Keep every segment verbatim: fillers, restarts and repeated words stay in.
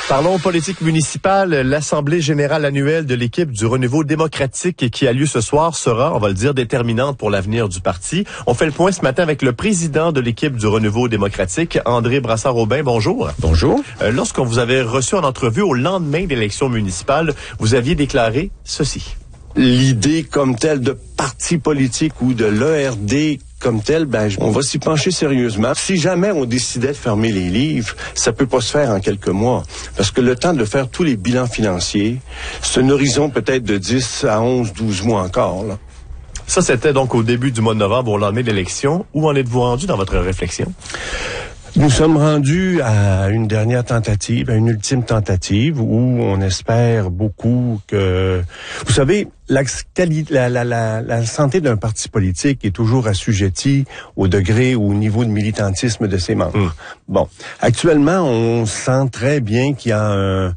Parlons politique municipale. L'Assemblée générale annuelle de l'équipe du Renouveau démocratique qui a lieu ce soir sera, on va le dire, déterminante pour l'avenir du parti. On fait le point ce matin avec le président de l'équipe du Renouveau démocratique, André Brassard-Aubin. Bonjour. Bonjour. Euh, lorsqu'on vous avait reçu en entrevue au lendemain de l'élection municipale, vous aviez déclaré ceci. L'idée comme telle de parti politique ou de l'E R D comme tel, ben, on va s'y pencher sérieusement. Si jamais on décidait de fermer les livres, ça peut pas se faire en quelques mois. Parce que le temps de faire tous les bilans financiers, c'est un horizon peut-être de dix à onze, douze mois encore, là. Ça, c'était donc au début du mois de novembre, au lendemain de l'élection. Où en êtes-vous rendu dans votre réflexion? Nous sommes rendus à une dernière tentative, à une ultime tentative où on espère beaucoup que... Vous savez, la, la, la, la, la santé d'un parti politique est toujours assujettie au degré ou au niveau de militantisme de ses membres. Mmh. Bon, actuellement, on sent très bien qu'il y a un...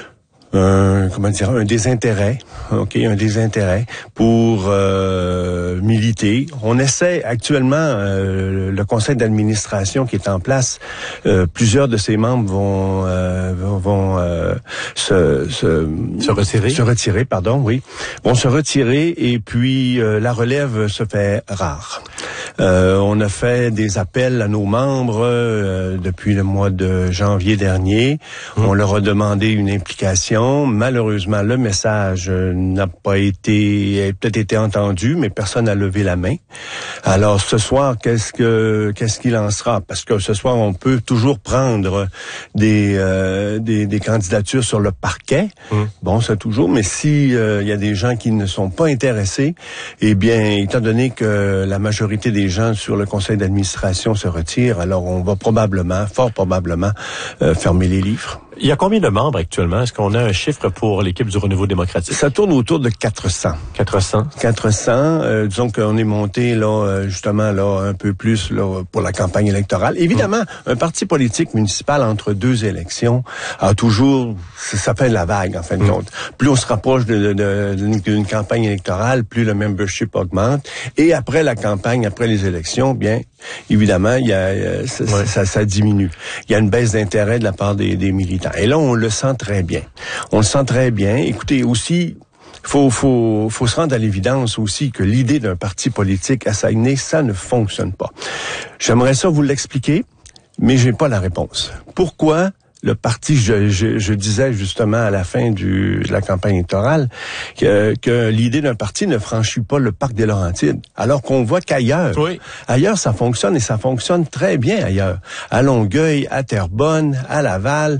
Un, comment dire, un désintérêt, ok, un désintérêt pour euh, militer. On essaie actuellement, euh, le conseil d'administration qui est en place, euh, plusieurs de ses membres vont euh, vont euh, se, se se retirer, se retirer, pardon, oui, vont se retirer et puis euh, la relève se fait rare. Euh, on a fait des appels à nos membres euh, depuis le mois de janvier dernier. Mmh. On leur a demandé une implication. Malheureusement, le message n'a pas été, peut-être été entendu, mais personne n'a levé la main. Alors, ce soir, qu'est-ce que, qu'est-ce qu'il en sera? Parce que ce soir, on peut toujours prendre des, euh, des, des candidatures sur le parquet. Mmh. Bon, ça toujours. Mais si euh, il y a des gens qui ne sont pas intéressés, eh bien, étant donné que la majorité des gens sur le conseil d'administration se retirent, alors on va probablement, fort probablement, euh, fermer les livres. Il y a combien de membres actuellement? Est-ce qu'on a un chiffre pour l'équipe du Renouveau démocratique? Ça tourne autour de quatre cents. quatre cents? quatre cents. Euh, disons qu'on est monté, là, justement, là, un peu plus, là, pour la campagne électorale. Évidemment, mmh. un parti politique municipal entre deux élections a toujours, ça fait de la vague, en fin de mmh. compte. Plus on se rapproche de, de, de, d'une campagne électorale, plus le membership augmente. Et après la campagne, après les élections, bien, évidemment, il y a, ça, ouais. ça, ça diminue. Il y a une baisse d'intérêt de la part des, des militants. Et là, on le sent très bien. On le sent très bien. Écoutez, aussi, faut, faut, faut se rendre à l'évidence aussi que l'idée d'un parti politique à Saguenay, ça ne fonctionne pas. J'aimerais ça vous l'expliquer, mais j'ai pas la réponse. Pourquoi le parti, je, je, je disais justement à la fin du, de la campagne électorale que, que l'idée d'un parti ne franchit pas le parc des Laurentides, alors qu'on voit qu'ailleurs, oui. ailleurs ça fonctionne et ça fonctionne très bien ailleurs. À Longueuil, à Terrebonne, à Laval,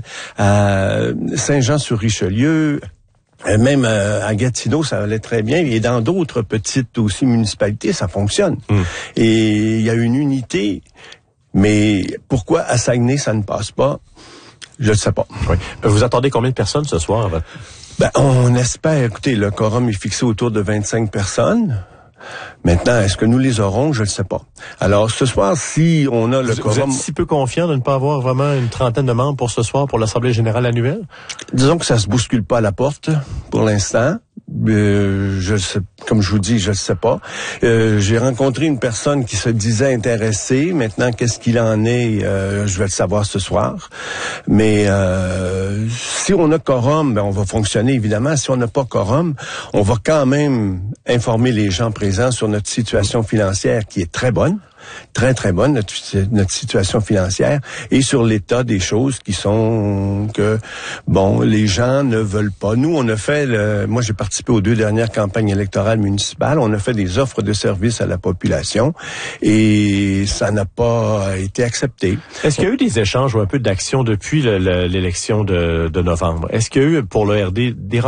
à Saint-Jean-sur-Richelieu, même à Gatineau, ça allait très bien. Et dans d'autres petites aussi municipalités, ça fonctionne. Hum. Et il y a une unité, mais pourquoi à Saguenay, ça ne passe pas? Je ne sais pas. Oui. Vous attendez combien de personnes ce soir à votre... Ben, on espère, écoutez, le quorum est fixé autour de vingt-cinq personnes. Maintenant, est-ce que nous les aurons? Je ne sais pas. Alors, ce soir, si on a le vous, quorum... Vous êtes si peu confiant de ne pas avoir vraiment une trentaine de membres pour ce soir, pour l'Assemblée générale annuelle? Disons que ça se bouscule pas à la porte, pour l'instant. Euh, je sais, comme je vous dis, je ne sais pas. Euh, j'ai rencontré une personne qui se disait intéressée. Maintenant, qu'est-ce qu'il en est, euh, je vais le savoir ce soir. Mais euh, si on a quorum, ben on va fonctionner évidemment. Si on n'a pas quorum, on va quand même informer les gens présents sur notre situation financière qui est très bonne. Très, très bonne, notre, notre situation financière, et sur l'état des choses qui sont que, bon, les gens ne veulent pas. Nous, on a fait, le, moi j'ai participé aux deux dernières campagnes électorales municipales, on a fait des offres de services à la population, et ça n'a pas été accepté. Est-ce qu'il y a eu des échanges ou un peu d'action depuis le, le, l'élection de, de novembre? Est-ce qu'il y a eu, pour l'E R D, des